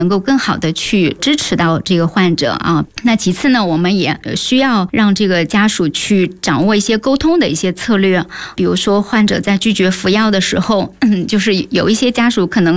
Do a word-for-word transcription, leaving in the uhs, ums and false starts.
能够更好的去支持到这个患者啊。那其次呢，我们也需要让这个家属去掌握一些沟通的一些策略，比如说患者在拒绝服药的时候，嗯，就是有一些家属可能